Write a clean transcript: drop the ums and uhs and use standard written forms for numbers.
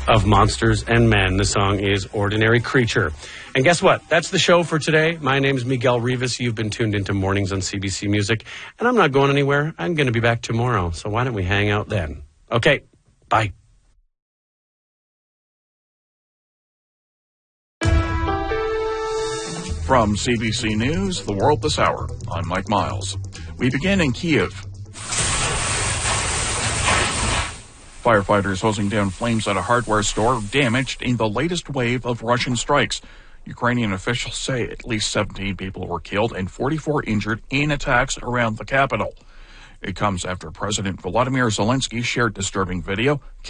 of Monsters and Men. The song is Ordinary Creature. And guess what? That's the show for today. My name's Miguel Rivas. You've been tuned into Mornings on CBC Music. And I'm not going anywhere. I'm going to be back tomorrow. So why don't we hang out then? Okay, bye. From CBC News, The World This Hour, I'm Mike Miles. We begin in Kiev. Firefighters hosing down flames at a hardware store damaged in the latest wave of Russian strikes. Ukrainian officials say at least 17 people were killed and 44 injured in attacks around the capital. It comes after President Volodymyr Zelensky shared disturbing video